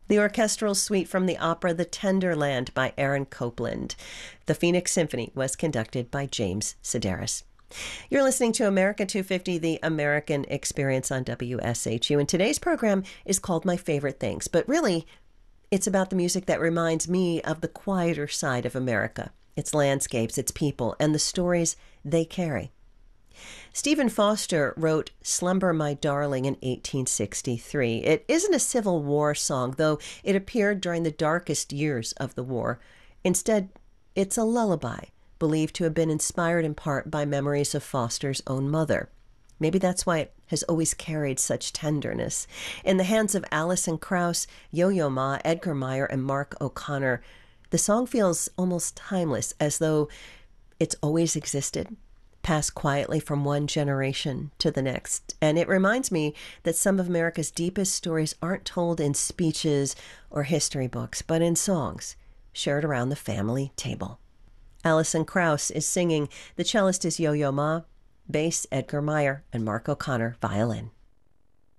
The orchestral suite from the opera The Tenderland by Aaron Copland. The Phoenix Symphony was conducted by James Sedaris. You're listening to America 250, the American Experience on WSHU, and today's program is called My Favorite Things, but really, it's about the music that reminds me of the quieter side of America, its landscapes, its people, and the stories they carry. Stephen Foster wrote Slumber My Darling in 1863. It isn't a Civil War song, though it appeared during the darkest years of the war. Instead, it's a lullaby, believed to have been inspired in part by memories of Foster's own mother. Maybe that's why it has always carried such tenderness. In the hands of Alison Krauss, Yo-Yo Ma, Edgar Meyer, and Mark O'Connor, the song feels almost timeless, as though it's always existed, passed quietly from one generation to the next. And it reminds me that some of America's deepest stories aren't told in speeches or history books, but in songs shared around the family table. Alison Krauss is singing. The cellist is Yo-Yo Ma, bass Edgar Meyer, and Mark O'Connor, violin.